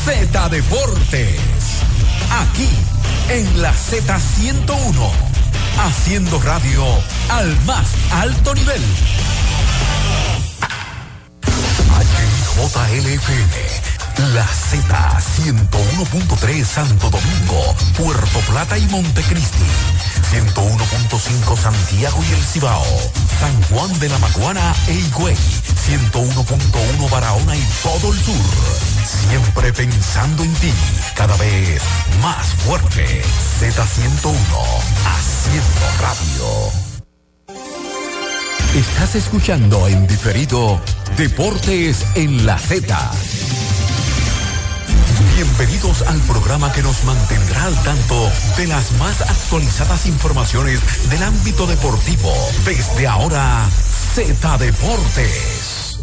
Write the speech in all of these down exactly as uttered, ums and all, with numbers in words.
Z Deportes. Aquí en la Z ciento uno. Haciendo radio al más alto nivel. H J L F M, la Z ciento uno punto tres Santo Domingo, Puerto Plata y Montecristi, ciento uno punto cinco Santiago y El Cibao, San Juan de la Maguana e Higüey, ciento uno punto uno Barahona y todo el sur. Siempre pensando en ti, cada vez más fuerte. Z ciento uno, haciendo radio. Estás escuchando en diferido Deportes en la Z. Bienvenidos al programa que nos mantendrá al tanto de las más actualizadas informaciones del ámbito deportivo. Desde ahora, Z Deportes.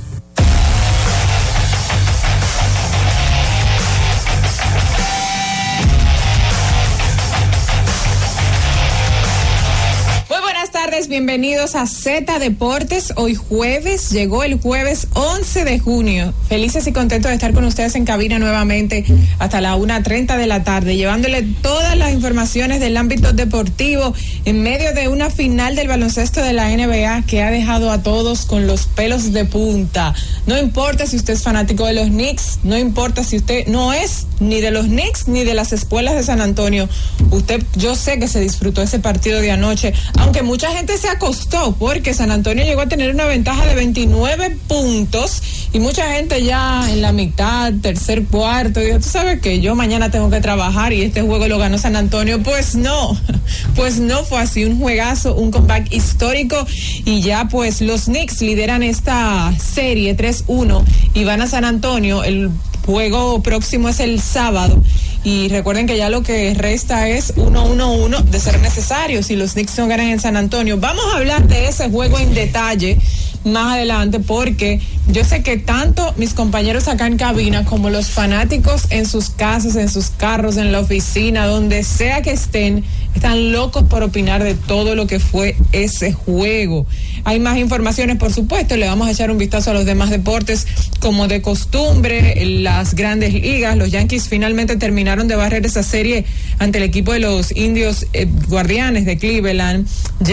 Bienvenidos a Z Deportes. Hoy jueves, llegó el jueves once de junio. Felices y contentos de estar con ustedes en cabina nuevamente hasta la una treinta de la tarde, llevándole todas las informaciones del ámbito deportivo en medio de una final del baloncesto de la N B A que ha dejado a todos con los pelos de punta. No importa si usted es fanático de los Knicks, no importa si usted no es ni de los Knicks ni de las espuelas de San Antonio. Usted, yo sé que se disfrutó ese partido de anoche, aunque mucha gente se acostó porque San Antonio llegó a tener una ventaja de veintinueve puntos y mucha gente ya en la mitad, tercer cuarto, dijo, tú sabes que yo mañana tengo que trabajar y este juego lo ganó San Antonio. Pues no, pues no fue así, un juegazo, un comeback histórico y ya pues los Knicks lideran esta serie tres uno y van a San Antonio. El juego próximo es el sábado. Y recuerden que ya lo que resta es uno uno uno de ser necesario si los Knicks no ganan en San Antonio. Vamos a hablar de ese juego en detalle más adelante porque yo sé que tanto mis compañeros acá en cabina como los fanáticos en sus casas, en sus carros, en la oficina, donde sea que estén, están locos por opinar de todo lo que fue ese juego. Hay más informaciones, por supuesto, le vamos a echar un vistazo a los demás deportes como de costumbre, las grandes ligas. Los Yankees finalmente terminaron de barrer esa serie ante el equipo de los indios eh, guardianes de Cleveland.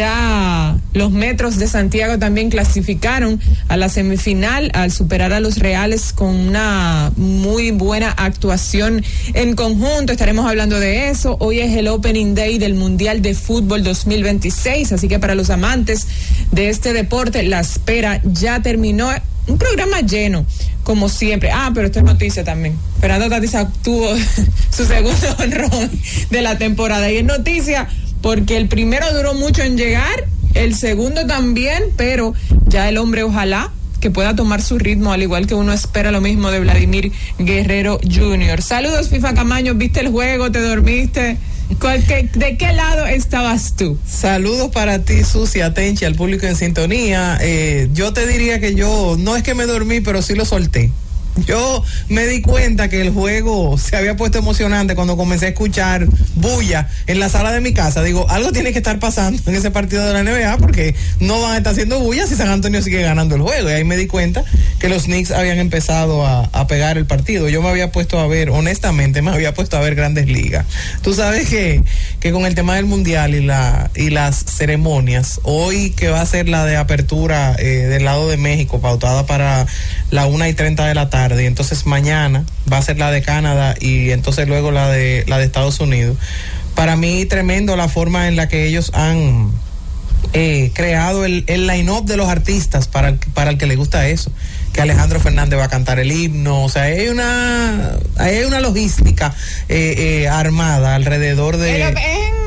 Ya los Metros de Santiago también clasificaron a la semifinal al superar a los Reales con una muy buena actuación en conjunto. Estaremos hablando de eso. Hoy es el Opening Day del Mundial de Fútbol dos mil veintiséis, así que para los amantes de este deporte, la espera ya terminó. Un programa lleno, como siempre. Ah, pero esto es noticia también. Fernando Tatis tuvo su segundo honrón de la temporada. Y es noticia porque el primero duró mucho en llegar, el segundo también, pero ya el hombre ojalá que pueda tomar su ritmo, al igual que uno espera lo mismo de Vladimir Guerrero junior Saludos, FIFA Camaño. ¿Viste el juego? ¿Te dormiste? ¿De qué lado estabas tú? Saludos para ti, Susi, a Tenchi, al público en sintonía. Eh, yo te diría que yo, no es que me dormí, pero sí lo solté. Yo me di cuenta que el juego se había puesto emocionante cuando comencé a escuchar bulla en la sala de mi casa. Digo, algo tiene que estar pasando en ese partido de la N B A porque no van a estar haciendo bulla si San Antonio sigue ganando el juego. Y ahí me di cuenta que los Knicks habían empezado a, a pegar el partido. Yo me había puesto a ver, honestamente, me había puesto a ver Grandes Ligas. Tú sabes que, que con el tema del Mundial y la y las ceremonias, hoy que va a ser la de apertura eh, del lado de México, pautada para la una y treinta de la tarde, y entonces mañana va a ser la de Canadá y entonces luego la de la de Estados Unidos. Para mí tremendo la forma en la que ellos han eh, creado el, el line-up de los artistas para el, para el que le gusta eso, que Alejandro Fernández va a cantar el himno. O sea, hay una hay una logística eh, eh, armada alrededor de... En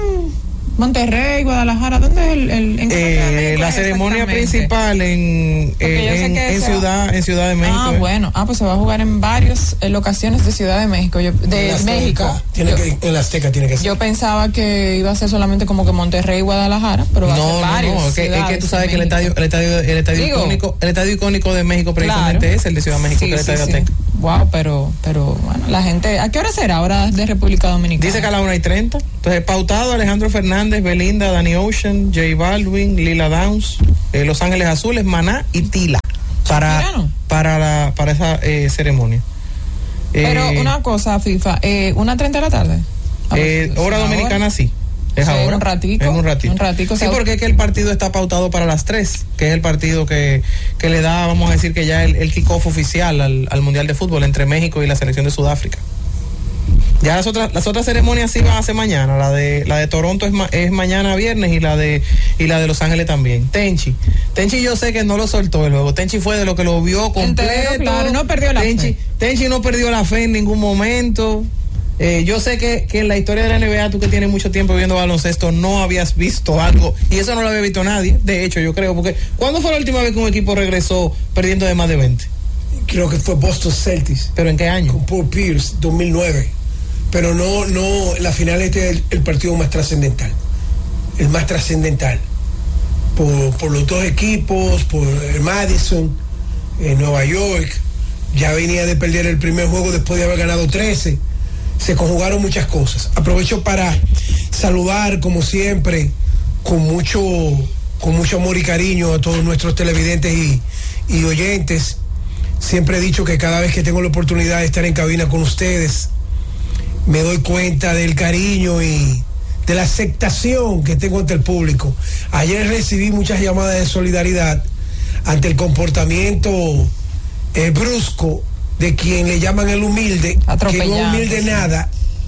Monterrey, Guadalajara, ¿dónde es el, el en eh, la ceremonia principal en eh, en, en ciudad va... en Ciudad de México? Ah, eh. bueno, ah pues se va a jugar en varias eh, locaciones de Ciudad de México, yo, de México. Tiene yo, que en la Azteca tiene que ser. Yo pensaba que iba a ser solamente como que Monterrey y Guadalajara, pero va no, a ser varios. No, no, que, es que tú sabes que el estadio el estadio el estadio Digo, icónico, el estadio icónico de México precisamente claro. es el de Ciudad de México, sí, que es el estadio sí, Azteca. Sí. Wow, pero, pero bueno, la gente, ¿a qué hora será ahora de República Dominicana? Dice que a la una y treinta. Entonces, pautado Alejandro Fernández, Belinda, Danny Ocean, J Balvin, Lila Downs, eh, Los Ángeles Azules, Maná y Tila para para la para esa eh, ceremonia. Pero eh, una cosa, FIFA, eh, una treinta de la tarde. Eh, hora dominicana hora. Sí. Es sí, ahora. En un ratico. En un ratito. Un ratico, sí, porque es que el partido está pautado para las tres, que es el partido que, que le da, vamos a decir que ya el, el kickoff oficial al, al Mundial de Fútbol entre México y la selección de Sudáfrica. Ya las otras las otras ceremonias sí van a ser mañana. La de la de Toronto es, ma, es mañana viernes y la de y la de Los Ángeles también. Tenchi. Tenchi yo sé que no lo soltó el juego. Tenchi fue de lo que lo vio completo. Entero, claro, no perdió la Tenchi, fe. Tenchi no perdió la fe en ningún momento. Eh, yo sé que, que en la historia de la N B A, tú que tienes mucho tiempo viendo baloncesto, no habías visto algo, y eso no lo había visto nadie, de hecho, yo creo, porque ¿cuándo fue la última vez que un equipo regresó perdiendo de más de veinte? Creo que fue Boston Celtics. ¿Pero en qué año? Con Paul Pierce, dos mil nueve. Pero no, no, la final este es el, el partido más trascendental, el más trascendental, por, por los dos equipos, por el Madison, en Nueva York, ya venía de perder el primer juego después de haber ganado trece. Se conjugaron muchas cosas. Aprovecho para saludar, como siempre, con mucho, con mucho amor y cariño a todos nuestros televidentes y, y oyentes. Siempre he dicho que cada vez que tengo la oportunidad de estar en cabina con ustedes, me doy cuenta del cariño y de la aceptación que tengo ante el público. Ayer recibí muchas llamadas de solidaridad ante el comportamiento eh, brusco de quien le llaman el humilde, que no es humilde nada,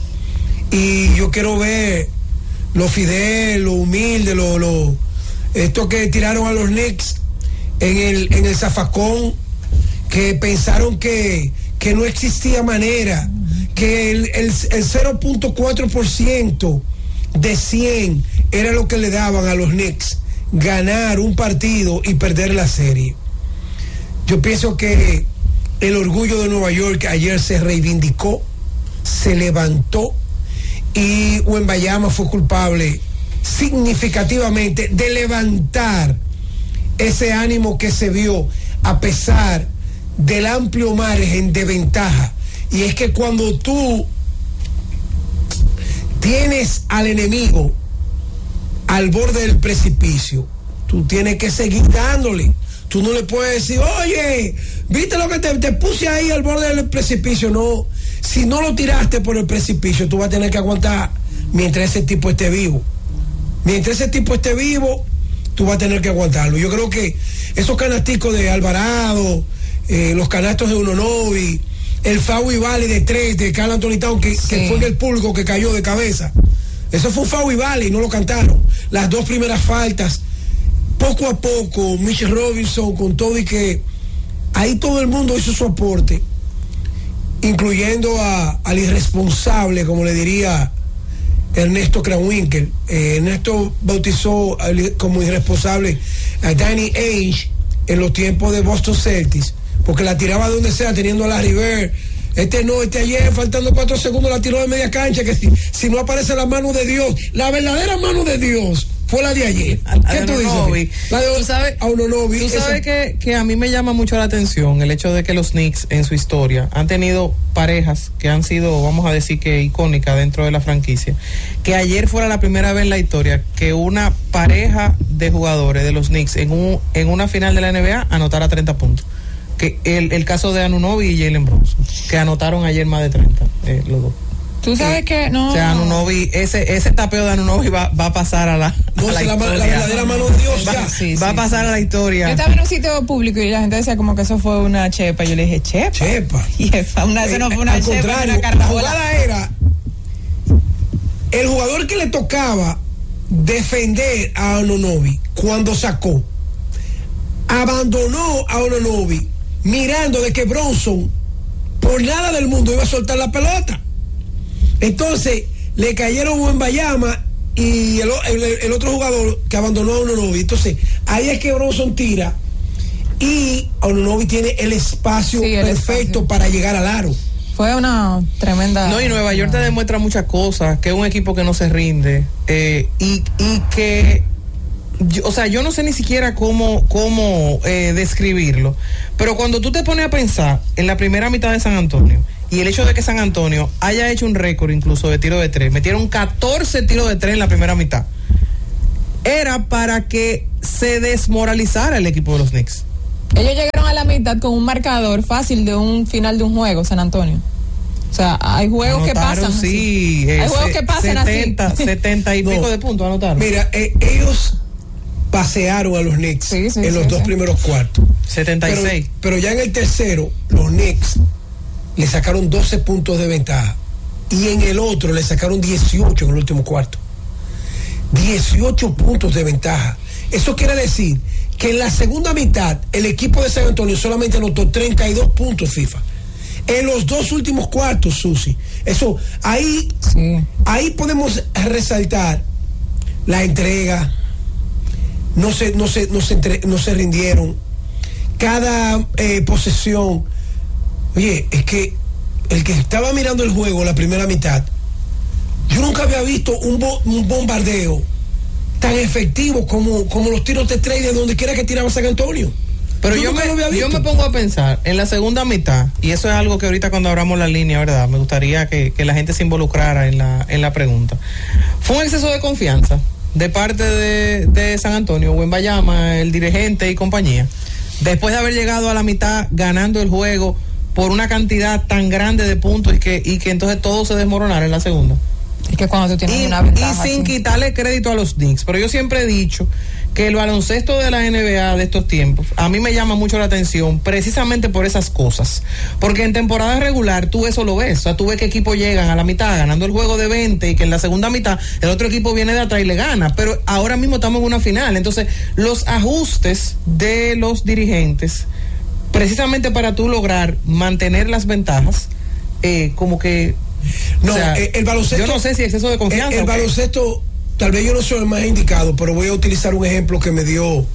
y yo quiero ver lo fidel, lo humilde, lo, lo esto que tiraron a los Knicks en el, en el zafacón, que pensaron que, que no existía manera, que el, el, el cero punto cuatro por ciento de cien era lo que le daban a los Knicks ganar un partido y perder la serie. Yo pienso que el orgullo de Nueva York ayer se reivindicó, se levantó, y Wembanyama fue culpable significativamente de levantar ese ánimo que se vio a pesar del amplio margen de ventaja. Y es que cuando tú tienes al enemigo al borde del precipicio, tú tienes que seguir dándole. Tú no le puedes decir, oye, ¿viste lo que te, te puse ahí al borde del precipicio? No, si no lo tiraste por el precipicio, tú vas a tener que aguantar mientras ese tipo esté vivo. Mientras ese tipo esté vivo, tú vas a tener que aguantarlo. Yo creo que esos canasticos de Alvarado, eh, los canastos de Unonovi, el foul y vale de tres de Karl Anthony Towns, que, sí. que fue en el público que cayó de cabeza. Eso fue un foul y vale y no lo cantaron. Las dos primeras faltas, poco a poco, Mitch Robinson con todo, y que ahí todo el mundo hizo su aporte, incluyendo a, al irresponsable, como le diría Ernesto Krawinkel. Eh, Ernesto bautizó como irresponsable a Danny Ainge en los tiempos de Boston Celtics, porque la tiraba de donde sea, teniendo a Larry Bird. Este no, este ayer, faltando cuatro segundos, la tiró de media cancha, que si, si no aparece la mano de Dios, la verdadera mano de Dios fue la de ayer. ¿Qué tú dices? La de tú sabes, a Unonovi, tú sabes que, que a mí me llama mucho la atención el hecho de que los Knicks en su historia han tenido parejas que han sido, vamos a decir que icónicas dentro de la franquicia, que ayer fuera la primera vez en la historia que una pareja de jugadores de los Knicks en, un, en una final de la N B A anotara treinta puntos. Que el, el caso de Anunoby y Jalen Bronson, que anotaron ayer más de treinta, eh, los dos. Tú sabes eh, que no. O sea, Anunoby, ese, ese tapeo de Anunoby va, va a pasar a la, no, a la, la, historia. la verdadera mano de Dios va, ya. Sí, va sí, a pasar sí. a la historia. Yo estaba en un sitio público y la gente decía como que eso fue una chepa. Yo le dije, chepa. Chepa. Y esa, una, eso no fue una Al chepa, contrario, una la jugada era el jugador que le tocaba defender a Anunoby cuando sacó, abandonó a Anunoby mirando de que Bronson por nada del mundo iba a soltar la pelota. Entonces le cayeron Wembanyama y el, el, el otro jugador que abandonó a Anunoby. Entonces ahí es que Bronson tira y Anunoby tiene el espacio sí, el perfecto espacio. para llegar al aro. Fue una tremenda. No, y Nueva York te demuestra muchas cosas, que es un equipo que no se rinde, eh, y, y que Yo, o sea, yo no sé ni siquiera cómo, cómo eh, describirlo, pero cuando tú te pones a pensar en la primera mitad de San Antonio y el hecho de que San Antonio haya hecho un récord incluso de tiro de tres, metieron catorce tiros de tres en la primera mitad, era para que se desmoralizara el equipo de los Knicks. Ellos llegaron a la mitad con un marcador fácil de un final de un juego, San Antonio. O sea, hay juegos anotaron, que pasan. Sí, así. Eh, hay juegos que pasan setenta, así. setenta y no. pico de puntos anotaron. Mira, eh, ellos pasearon a los Knicks sí, sí, en sí, los sí. dos primeros cuartos. setenta y seis. Pero, pero ya en el tercero, los Knicks le sacaron doce puntos de ventaja. Y en el otro le sacaron dieciocho en el último cuarto. dieciocho puntos de ventaja. Eso quiere decir que en la segunda mitad el equipo de San Antonio solamente anotó treinta y dos puntos FIFA. En los dos últimos cuartos, Susi. Eso, ahí, Sí. ahí podemos resaltar la entrega. No se, no se, no se, entre, no se rindieron. Cada eh, posesión. Oye, es que el que estaba mirando el juego la primera mitad, yo nunca había visto un, bo, un bombardeo tan efectivo como, como los tiros de tres de donde quiera que tiraba San Antonio. Pero yo, yo, me, yo me pongo a pensar en la segunda mitad, y eso es algo que ahorita cuando abramos la línea, ¿verdad? Me gustaría que, que la gente se involucrara en la, en la pregunta. Fue un exceso de confianza de parte de, de San Antonio, Wembanyama, el dirigente y compañía, después de haber llegado a la mitad ganando el juego por una cantidad tan grande de puntos y que, y que entonces todo se desmoronara en la segunda. Es que cuando tú tienes Y, una ventaja y sin así. quitarle crédito a los Knicks, pero yo siempre he dicho que el baloncesto de la N B A de estos tiempos a mí me llama mucho la atención precisamente por esas cosas, porque en temporada regular tú eso lo ves, o sea, tú ves que equipos llegan a la mitad ganando el juego de veinte y que en la segunda mitad el otro equipo viene de atrás y le gana, pero ahora mismo estamos en una final, entonces los ajustes de los dirigentes precisamente para tú lograr mantener las ventajas, eh, como que No, o sea, el, el baloncesto. yo no sé si exceso de confianza. El, el okay. baloncesto, tal vez yo no soy el más indicado, pero voy a utilizar un ejemplo que me dio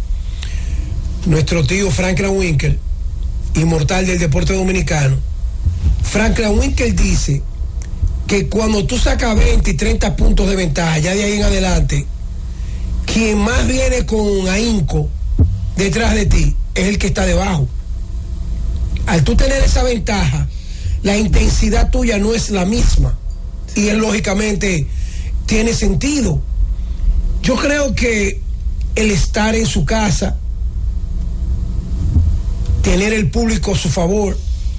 nuestro tío Franklin Winkel, inmortal del deporte dominicano. Franklin Winkel dice que cuando tú sacas veinte y treinta puntos de ventaja, ya de ahí en adelante, quien más viene con ahínco detrás de ti es el que está debajo. Al tú tener esa ventaja, la intensidad tuya no es la misma y es lógicamente tiene sentido. Yo creo que el estar en su casa, tener el público a su favor,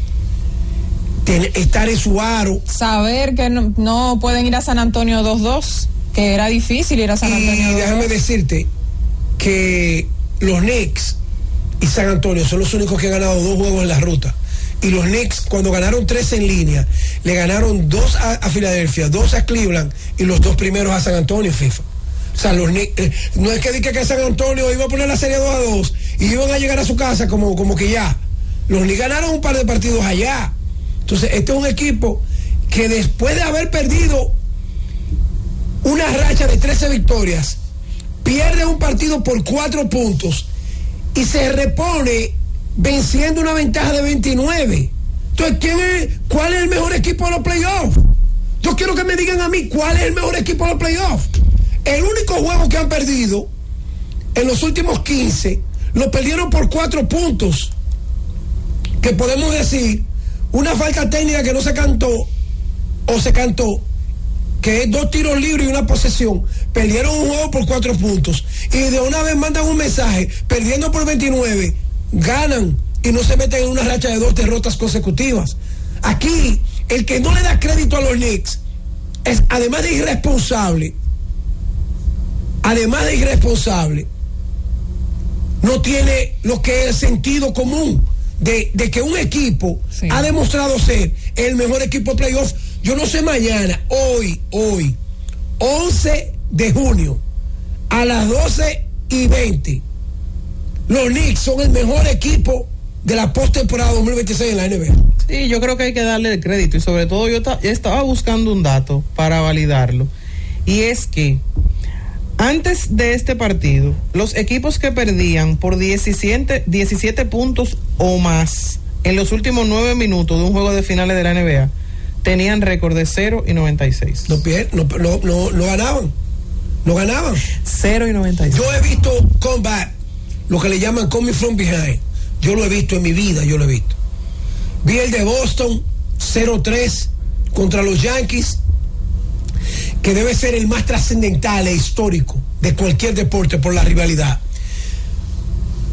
ten, estar en su aro, saber que no, no pueden ir a San Antonio dos dos, que era difícil ir a San Antonio y dos dos. déjame decirte que los Knicks y San Antonio son los únicos que han ganado dos juegos en la ruta. Y los Knicks, cuando ganaron tres en línea, le ganaron dos a, a Filadelfia, dos a Cleveland y los dos primeros a San Antonio, FIFA. O sea, los Knicks, eh, no es que diga que San Antonio iba a poner la serie dos a dos y iban a llegar a su casa como, como que ya. Los Knicks ganaron un par de partidos allá. Entonces, este es un equipo que después de haber perdido una racha de trece victorias, pierde un partido por cuatro puntos y se repone venciendo una ventaja de veintinueve. Entonces, ¿quién es, ¿cuál es el mejor equipo de los playoffs? Yo quiero que me digan a mí cuál es el mejor equipo de los playoffs. El único juego que han perdido en los últimos quince lo perdieron por cuatro puntos, que podemos decir una falta técnica que no se cantó o se cantó, que es dos tiros libres y una posesión. Perdieron un juego por cuatro puntos y de una vez mandan un mensaje perdiendo por veintinueve, ganan y no se meten en una racha de dos derrotas consecutivas. Aquí el que no le da crédito a los Knicks es, además de irresponsable, además de irresponsable, no tiene lo que es el sentido común de, de que un equipo sí. ha demostrado ser el mejor equipo de playoff. Yo no sé mañana, hoy, hoy, once de junio, a las doce y veinte, los Knicks son el mejor equipo de la postemporada dos mil veintiséis en la N B A. Sí, yo creo que hay que darle el crédito y sobre todo yo, ta- yo estaba buscando un dato para validarlo, y es que antes de este partido, los equipos que perdían por diecisiete, diecisiete puntos o más en los últimos nueve minutos de un juego de finales de la N B A tenían récord de cero y noventa y seis. No, no, no, no, no ganaban. No ganaban. cero y noventa y seis. Yo he visto comeback, lo que le llaman coming from behind. Yo lo he visto en mi vida, yo lo he visto. Vi el de Boston, cero tres contra los Yankees, que debe ser el más trascendental e histórico de cualquier deporte por la rivalidad.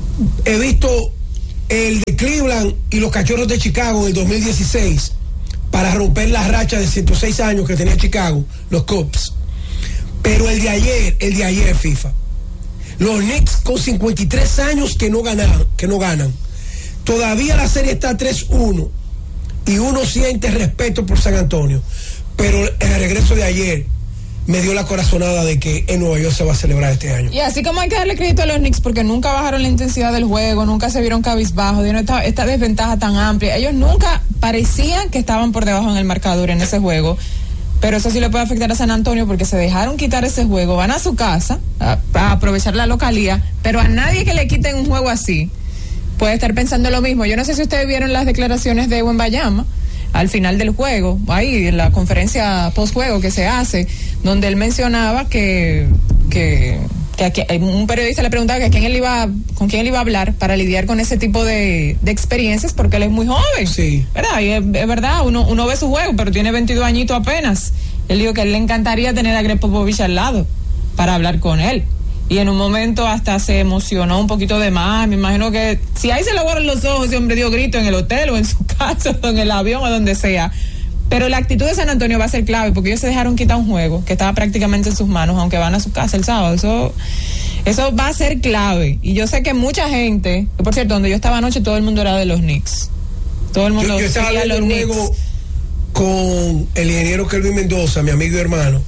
He visto el de Cleveland y los Cachorros de Chicago en el dos mil dieciséis, para romper la racha de ciento seis años que tenía Chicago, los Cubs. Pero el de ayer, el de ayer, FIFA, los Knicks con cincuenta y tres años que no ganaron, que no ganan. Todavía la serie está tres uno y uno siente respeto por San Antonio. Pero el regreso de ayer me dio la corazonada de que en Nueva York se va a celebrar este año. Y así como hay que darle crédito a los Knicks porque nunca bajaron la intensidad del juego, nunca se vieron cabizbajos, dieron esta, esta desventaja tan amplia. Ellos nunca parecían que estaban por debajo en el marcador en ese juego. Pero eso sí le puede afectar a San Antonio porque se dejaron quitar ese juego, van a su casa a, a aprovechar la localía, pero a nadie que le quiten un juego así puede estar pensando lo mismo. Yo no sé si ustedes vieron las declaraciones de Wembanyama al final del juego, ahí en la conferencia post-juego que se hace, donde él mencionaba que, que, que aquí, un periodista le preguntaba que a quién él iba, con quién él iba a hablar para lidiar con ese tipo de, de experiencias, porque él es muy joven, sí. ¿verdad? Y es, es verdad, uno, uno ve su juego, pero tiene veintidós añitos apenas. Él dijo que a él le encantaría tener a Greg Popovich al lado para hablar con él. Y en un momento hasta se emocionó un poquito de más. Me imagino que si ahí se le aguaron los ojos, ese hombre dio grito en el hotel o en su casa o en el avión o donde sea. Pero la actitud de San Antonio va a ser clave porque ellos se dejaron quitar un juego que estaba prácticamente en sus manos, aunque van a su casa el sábado. Eso, eso va a ser clave. Y yo sé que mucha gente, que por cierto, donde yo estaba anoche, todo el mundo era de los Knicks. Todo el mundo Yo, yo estaba seguía viendo los el Knicks. juego con el ingeniero Kelvin Mendoza, mi amigo y hermano.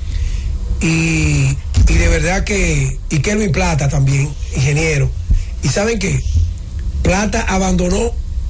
Y, y de verdad que, y Kelvin Plata también, ingeniero. Y ¿saben qué? Plata abandonó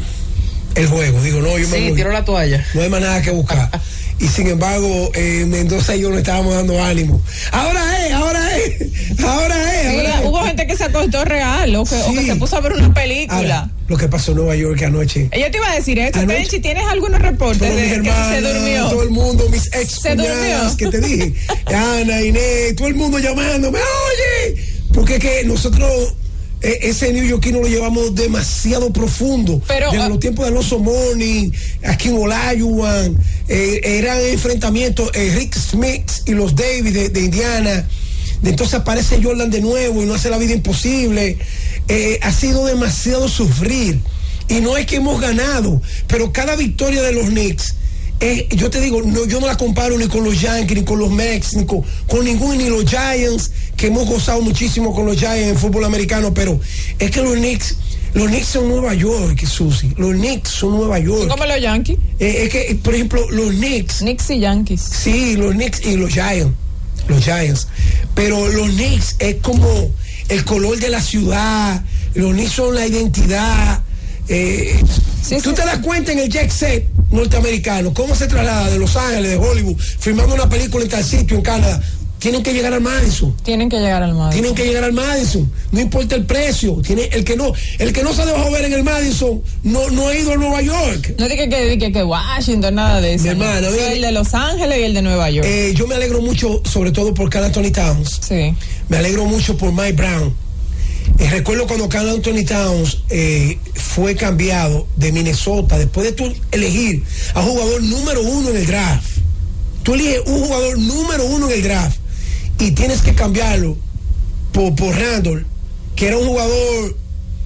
el juego. Digo, no, yo me Sí, voy. tiró la toalla. No hay más nada que buscar. Y sin embargo, eh, Mendoza y yo le estábamos dando ánimo. Ahora es, ahora es, ahora es. Sí, Ahora es. hubo gente que se acostó real o que, o que Sí. se puso a ver una película. Ahora, lo que pasó en Nueva York anoche. Yo te iba a decir esto, Anoche- Tenchi, ¿tienes algunos reportes Todos de mis que hermanas, se durmió? todo el mundo, mis ex ¿Se durmió? cuñadas que te dije, Ana, Inés, todo el mundo llamándome, oye, porque es que nosotros eh, ese neoyorquino lo llevamos demasiado profundo. Pero, desde uh, los tiempos de Alonso Mourning, aquí en Olajuwon, eh, eran enfrentamientos, eh, Rick Smith y los Davis de, de Indiana. De entonces aparece Jordan de nuevo y no hace la vida imposible. Eh, ha sido demasiado sufrir. Y no es que hemos ganado, pero cada victoria de los Knicks, eh, yo te digo, no, yo no la comparo ni con los Yankees, ni con los Mets, ni con, con ningún, ni los Giants, que hemos gozado muchísimo con los Giants en fútbol americano, pero es que los Knicks, los Knicks son Nueva York, Susi, los Knicks son Nueva York. Son como los Yankees. Eh, es que, por ejemplo, los Knicks, Knicks y Yankees. sí, los Knicks y los Giants, los Giants, pero los Knicks es como el color de la ciudad, los Knicks son la identidad. Eh, Sí, tú sí, te sí. das cuenta en el jet set norteamericano cómo se traslada de Los Ángeles, de Hollywood, filmando una película en tal sitio en Canadá. Tienen que llegar al Madison. Tienen que llegar al Madison. Tienen que llegar al Madison. No importa el precio. Tiene, el que no, el que no se dejó ver en el Madison no, no ha ido a Nueva York. No dije que, que, que Washington, nada de eso. Mi hermano, ¿no? mire. El de Los Ángeles y el de Nueva York. Eh, yo me alegro mucho, sobre todo por Karl Anthony Towns. Sí. Me alegro mucho por Mike Brown. Eh, recuerdo cuando Karl Anthony Towns eh, fue cambiado de Minnesota, después de tú elegir a jugador número uno en el draft. Tú eliges un jugador número uno en el draft y tienes que cambiarlo por, por Randall, que era un jugador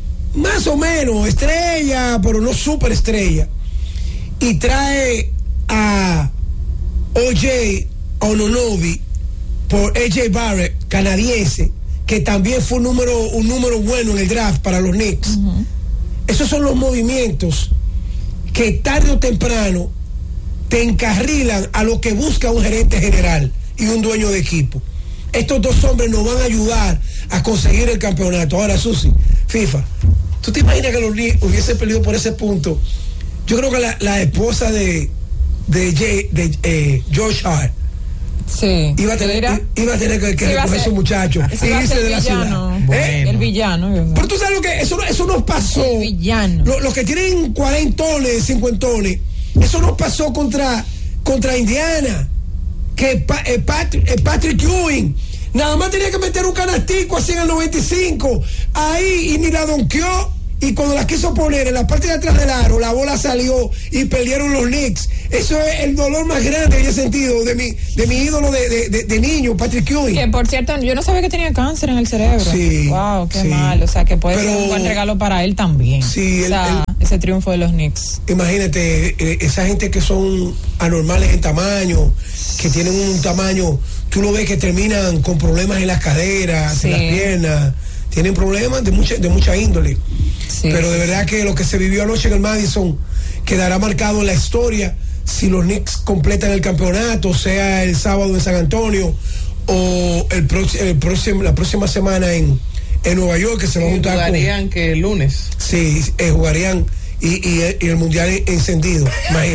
más o menos estrella, pero no super estrella. Y trae a O J Anunoby por A J Barrett, canadiense, que también fue un número, un número bueno en el draft para los Knicks. Uh-huh. Esos son los movimientos que tarde o temprano te encarrilan a lo que busca un gerente general y un dueño de equipo. Estos dos hombres nos van a ayudar a conseguir el campeonato. Ahora, Susi, FIFA, ¿tú te imaginas que los Knicks hubiesen perdido por ese punto? Yo creo que la, la esposa de, de, Jay, de eh, George Hart, sí. Iba a tener, iba a tener que, que sí, recoger a su muchacho sí, y irse de la ciudad. Bueno. ¿Eh? El villano. Pero tú sabes lo que eso, eso nos pasó. El villano. Los lo que tienen cuarentones, cincuentones, eso nos pasó contra, contra Indiana. Que pa, eh, Patrick, eh, Patrick Ewing nada más tenía que meter un canastico así en el noventa y cinco. Ahí y ni la donkeó. Y cuando la quiso poner en la parte de atrás del aro, la bola salió y perdieron los Knicks. Eso es el dolor más grande que yo he sentido de mi, de mi ídolo de, de, de, de niño, Patrick Ewing. Que por cierto, yo no sabía que tenía cáncer en el cerebro. Sí. Wow, qué sí. mal. O sea, que puede Pero, ser un buen regalo para él también. Sí, o sea, el, el, ese triunfo de los Knicks. Imagínate, eh, esa gente que son anormales en tamaño, que tienen un tamaño, tú lo ves que terminan con problemas en las caderas, sí. en las piernas, tienen problemas de mucha, de mucha índole. Sí. Pero de verdad que lo que se vivió anoche en el Madison quedará marcado en la historia si los Knicks completan el campeonato, sea el sábado en San Antonio o el, próximo, el próximo, la próxima semana en, en Nueva York, que se va a juntar jugarían con, que el lunes. Sí, eh, jugarían y, y, y el mundial encendido, imagínate.